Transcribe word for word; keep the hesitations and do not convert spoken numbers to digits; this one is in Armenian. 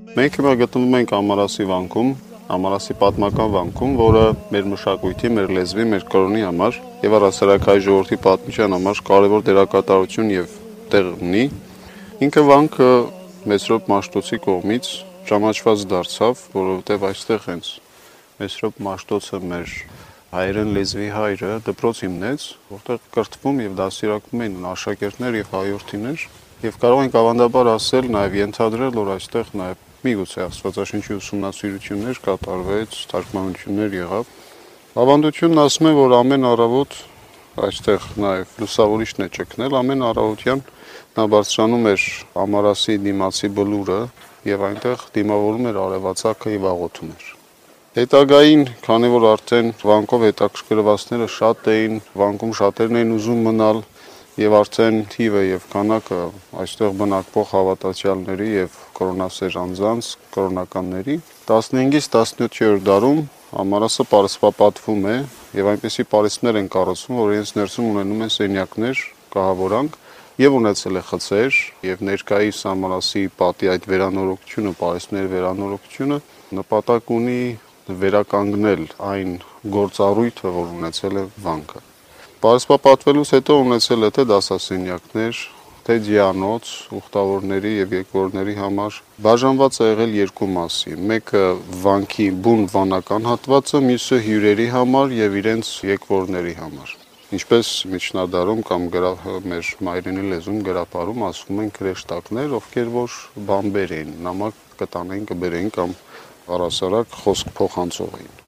Մենք հիմա գտնվում ենք Ամարասի վանքում, Ամարասի պատմական վանքում, որը մեր մշակույթի, մեր լեզվի, մեր կրոնի համար եւ առասարակ հայ ժողովրդի պատմության համար կարևոր դերակատարություն եւ տեղ ունի։ Ինքը վանքը Մեսրոպ Մաշտոցի կողմից ճանաչված դարձավ, որովհետեւ այստեղ հենց Մեսրոպ Մաշտոցը մեր հայերեն լեզվի հայրը դպրոց հիմնեց, որտեղ կրթվում եւ դասիրակվում էին աշակերտներ եւ հայրենիներ, եւ կարող ենք ավանդաբար ասել, նաեւ ենթադրել, որ այստեղ նաեւ միգուցե աստվածաշնչի ուսումնասիրություններ կատարվեց, թարգմանություններ եղավ։ Ավանդությունն ասում է, որ ամեն առավոտ այստեղ նաեւ լուսավորիչն է ճգնել, ամեն առավոտյան նա բարձրանում էր Ամարասի դիմացի բլուրը եւ այնտեղ դիմավորում էր արևածագը եւ աղոթում էր։ Հետագային, քանի որ արդեն վանկով հետաքրքրվածները շատ էին, վանկում շատերն էին ուզում մնալ եւ արդեն թիվը եւ քանակը այստեղ բնակվող հավատացյալների եւ կրոնասեր անձանց, կրոնականների տասնհինգից տասնյոթերորդ դարում Ամարասը պարսպապատվում է եւ այնպիսի պարիսպներ են կառուցվում, որ իրենց ներսում ունենում են սենյակներ, կահավորանք եւ ունեցել է խցեր եւ ներկայիս Ամարասի պատի այդ վերանորոգությունը, պարիսպների վերանորոգությունը նպատակ ունի վերականգնել այն գործառույթը, որ ունեցել է վանքը։ Պարսպապատվելուց հետո ունեցել է թե դասասենյակներ, թե ձիանոց, ուխտավորների եւ եկվորների համար բաժանված է եղել երկու մասի։ Մեկը վանքի բուն վանական հատվածը, մյուսը հյուրերի համար եւ իրենց եկվորների համար։ Ինչպես միջնադարում կամ մեր մայրենի լեզվում գրապարում ասվում են քրեշտակներ, ովքեր որ բամբեր էին, նամակ կտանեն, կբերեն կամ առասարակ խոսք փոխանցող էին։